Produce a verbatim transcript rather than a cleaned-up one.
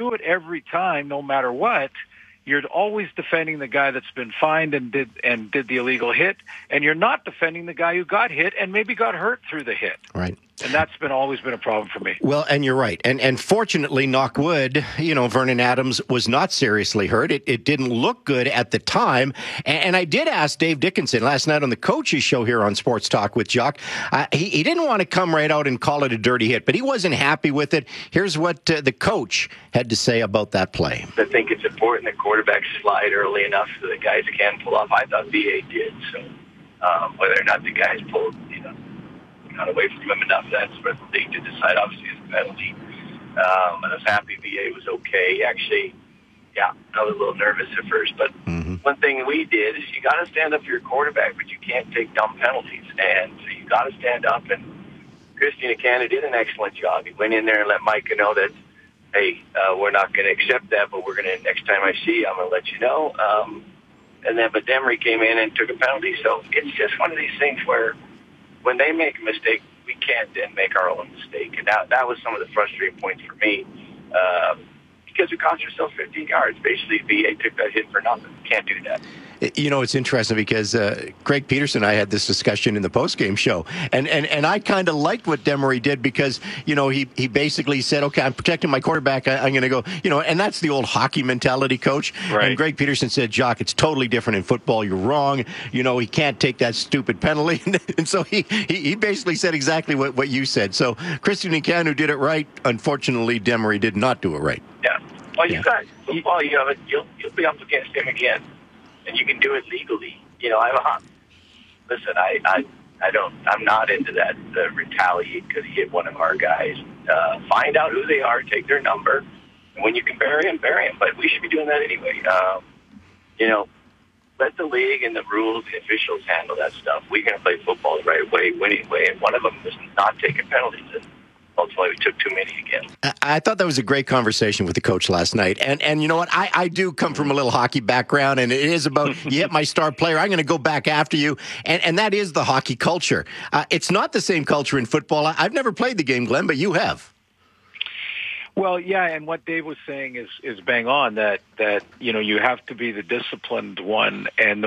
do it every time, no matter what, you're always defending the guy that's been fined and did and did the illegal hit, and you're not defending the guy who got hit and maybe got hurt through the hit. Right. And that's been always been a problem for me. Well, and you're right. And and fortunately, knock wood, you know, Vernon Adams was not seriously hurt. It, it didn't look good at the time. And, and I did ask Dave Dickinson last night on the Coaches Show here on Sports Talk with Jock. Uh, he, he didn't want to come right out and call it a dirty hit, but he wasn't happy with it. Here's what uh, the coach had to say about that play. I think it's important that quarterbacks slide early enough so that guys can pull off. I thought V A did. So um, whether or not the guys pulled, you know, not away from him enough, that's what they did decide, obviously, is a penalty. Um, and I was happy V A was okay. Actually, yeah, I was a little nervous at first, but mm-hmm. one thing we did is you got to stand up for your quarterback, but you can't take dumb penalties. And so you got to stand up, and Christian Acana did an excellent job. He went in there and let Micah know that, hey, uh, we're not going to accept that, but we're going to, next time I see you, I'm going to let you know. Um, and then, but Demery came in and took a penalty. So it's just one of these things where when they make a mistake, we can't then make our own mistake. And that, that was some of the frustrating points for me uh, because we cost ourselves fifteen yards. Basically, V A took that hit for nothing. Can't do that. You know, it's interesting because uh, Craig Peterson and I had this discussion in the postgame show, and and, and I kind of liked what Demery did because, you know, he, he basically said, okay, I'm protecting my quarterback. I, I'm going to go, you know, and that's the old hockey mentality, Coach. Right. And Greg Peterson said, Jock, it's totally different in football. You're wrong. You know, he can't take that stupid penalty. And so he, he, he basically said exactly what, what you said. So Christian Acana did it right. Unfortunately, Demery did not do it right. Yeah. Well, you yeah. got football. You have it. You'll you'll be up against him again. And you can do it legally. You know, I'm a, listen, I, I, I don't, I'm not into that, the retaliate because he hit one of our guys. Uh, find out who they are, take their number, and when you can bury him, bury him. But we should be doing that anyway. Um, you know, let the league and the rules, the officials handle that stuff. We're going to play football the right way, winning way, and one of them is not taking penalties. And ultimately, we took too many again. I thought that was a great conversation with the coach last night. And and you know what? I, I do come from a little hockey background, and it is about, you hit my star player, I'm going to go back after you. And and that is the hockey culture. Uh, it's not the same culture in football. I've never played the game, Glenn, but you have. Well, yeah, and what Dave was saying is, is bang on, that, that, you know, you have to be the disciplined one and the